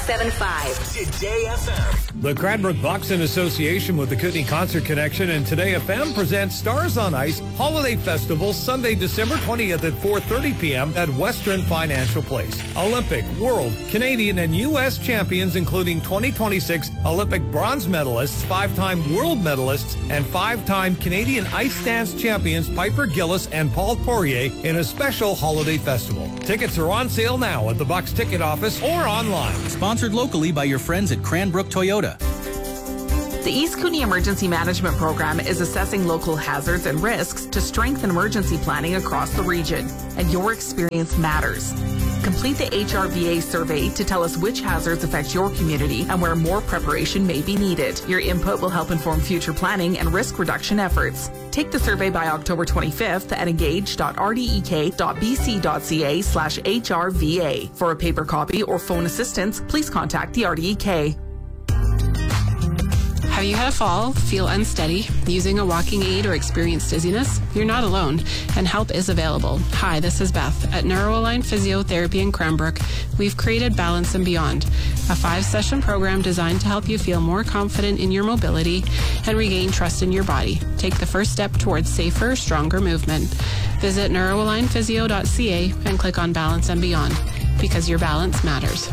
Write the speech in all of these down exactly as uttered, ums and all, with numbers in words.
seventy-five. Today F M. The Cranbrook Bucks in association with the Kootenai Concert Connection and Today F M presents Stars on Ice Holiday Festival Sunday, December twentieth at four thirty p.m. at Western Financial Place. Olympic, world, Canadian, and U S champions, including twenty twenty-six Olympic bronze medalists, five-time world medalists, and five-time Canadian ice dance champions Piper Gillis and Paul Poirier in a special holiday festival. Tickets are on sale now at the Bucks ticket office or online. Sponsored locally by your friends at Cranbrook Toyota. The East Kootenai Emergency Management Program is assessing local hazards and risks to strengthen emergency planning across the region, and your experience matters. Complete the H R V A survey to tell us which hazards affect your community and where more preparation may be needed. Your input will help inform future planning and risk reduction efforts. Take the survey by October twenty-fifth at engage dot r d e k dot b c dot c a slash H R V A. For a paper copy or phone assistance, please contact the R D E K. Have you had a fall, feel unsteady, using a walking aid or experienced dizziness? You're not alone, and help is available. Hi, this is Beth. At Neuroalign Physiotherapy in Cranbrook, we've created Balance and Beyond, a five-session program designed to help you feel more confident in your mobility and regain trust in your body. Take the first step towards safer, stronger movement. Visit neuroalign physio dot c a and click on Balance and Beyond, because your balance matters.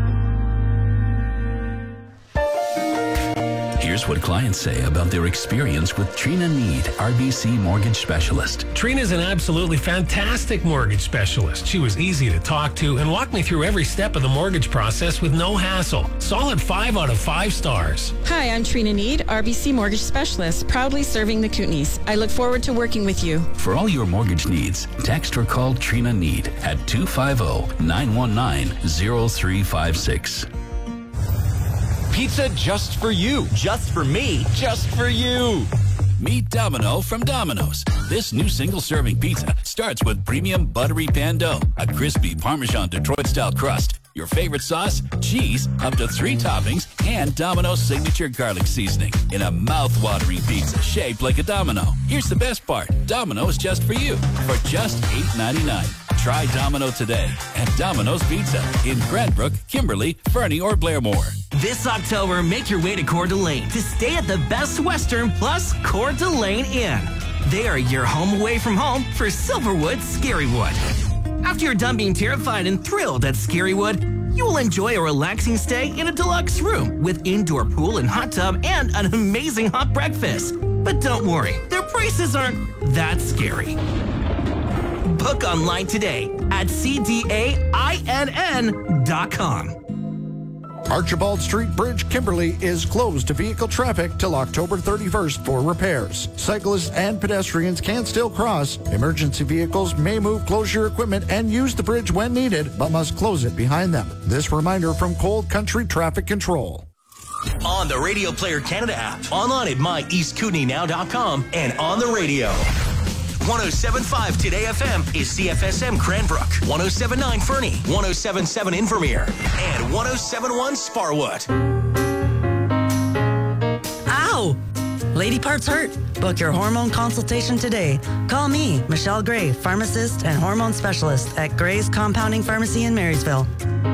Here's what clients say about their experience with Trina Need, R B C Mortgage Specialist. Trina's an absolutely fantastic mortgage specialist. She was easy to talk to and walked me through every step of the mortgage process with no hassle. Solid five out of five stars. Hi, I'm Trina Need, R B C Mortgage Specialist, proudly serving the Kootenays. I look forward to working with you. For all your mortgage needs, text or call Trina Need at two five zero, nine one nine, zero three five six. Pizza just for you, just for me, just for you. Meet Domino from Domino's. This new single-serving pizza starts with premium buttery pan dough, a crispy Parmesan Detroit-style crust, your favorite sauce, cheese, up to three toppings, and Domino's signature garlic seasoning in a mouth-watering pizza shaped like a domino. Here's the best part. Domino's just for you for just eight ninety-nine. Try Domino today at Domino's Pizza in Cranbrook, Kimberley, Fernie, or Blairmore. This October, make your way to Coeur d'Alene to stay at the Best Western plus Coeur d'Alene Inn. They are your home away from home for Silverwood Scarywood. After you're done being terrified and thrilled at Scarywood, you will enjoy a relaxing stay in a deluxe room with indoor pool and hot tub and an amazing hot breakfast. But don't worry, their prices aren't that scary. Book online today at c d a i n n dot com. Archibald Street Bridge, Kimberley is closed to vehicle traffic till October thirty-first for repairs. Cyclists and pedestrians can still cross. Emergency vehicles may move, close your equipment, and use the bridge when needed, but must close it behind them. This reminder from Cold Country Traffic Control. On the Radio Player Canada app, online at my east kootenai now dot com, and on the radio. one oh seven point five Today F M is C F S M Cranbrook, one oh seven point nine Fernie, one oh seven point seven Invermere, and one oh seven point one Sparwood. Ow! Lady parts hurt? Book your hormone consultation today. Call me, Michelle Gray, pharmacist and hormone specialist at Gray's Compounding Pharmacy in Marysville.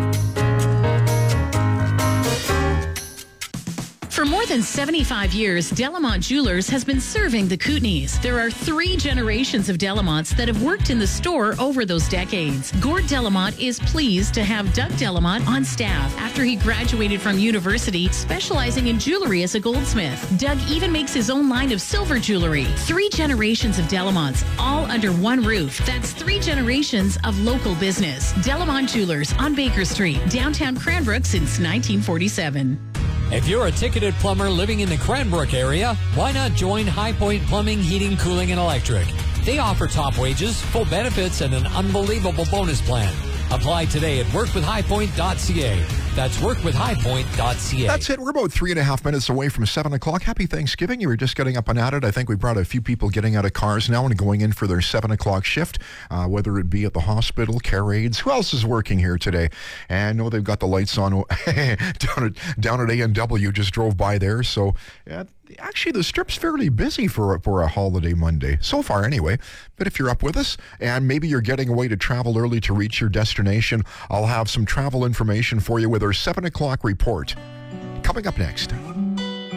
For more than seventy-five years, Delamont Jewelers has been serving the Kootenays. There are three generations of Delamonts that have worked in the store over those decades. Gord Delamont is pleased to have Doug Delamont on staff after he graduated from university, specializing in jewelry as a goldsmith. Doug even makes his own line of silver jewelry. Three generations of Delamonts, all under one roof. That's three generations of local business. Delamont Jewelers on Baker Street, downtown Cranbrook since nineteen forty-seven. If you're a ticketed plumber living in the Cranbrook area, why not join High Point Plumbing, Heating, Cooling, and Electric? They offer top wages, full benefits, and an unbelievable bonus plan. Apply today at work with high point dot c a. That's work with high point dot c a. That's it. We're about three and a half minutes away from seven o'clock. Happy Thanksgiving. You were just getting up and at it. I think we brought a few people getting out of cars now and going in for their seven o'clock shift, uh, whether it be at the hospital, care aides. Who else is working here today? And I know they've got the lights on down at, down at A and W. Just drove by there. So, yeah, actually, the Strip's fairly busy for, for a holiday Monday, so far anyway. But if you're up with us, and maybe you're getting away to travel early to reach your destination, I'll have some travel information for you with our seven o'clock report. Coming up next.